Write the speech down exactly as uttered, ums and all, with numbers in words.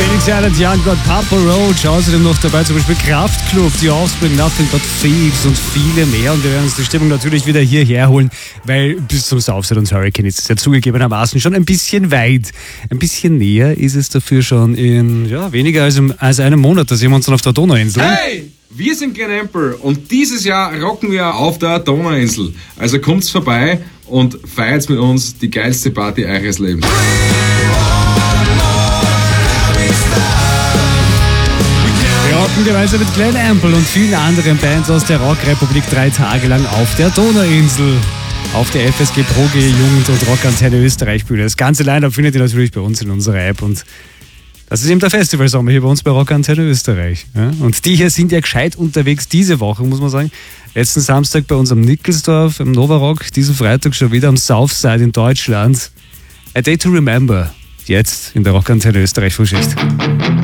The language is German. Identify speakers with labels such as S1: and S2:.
S1: Phoenix Island, Young God, Papa Roach, außerdem noch dabei zum Beispiel Kraftklub, die Offspring, Nothing But Thieves und viele mehr. Und wir werden uns die Stimmung natürlich wieder hierher holen, weil bis zum Southside und Hurricane ist es ja zugegebenermaßen schon ein bisschen weit. Ein bisschen näher ist es dafür schon in ja, weniger als, im, als einem Monat. Da sehen wir uns dann auf der Donauinsel.
S2: Hey! Wir sind Glen Ample und dieses Jahr rocken wir auf der Donauinsel. Also kommt's vorbei und feiert mit uns die geilste Party eures Lebens.
S1: Wir rocken gemeinsam mit Glen Ample und vielen anderen Bands aus der Rockrepublik drei Tage lang auf der Donauinsel. Auf der F S G Pro G Jugend- und Rockantenne Österreich Bühne. Das ganze Line-Up findet ihr natürlich bei uns in unserer App und das ist eben der Festivalsommer hier bei uns bei Rockantenne Österreich. Ja? Und die hier sind ja gescheit unterwegs diese Woche, muss man sagen. Letzten Samstag bei uns am Nickelsdorf, im Novarock, diesen Freitag schon wieder am Southside in Deutschland. A Day to Remember, jetzt in der Rockantenne Österreich Frühschicht.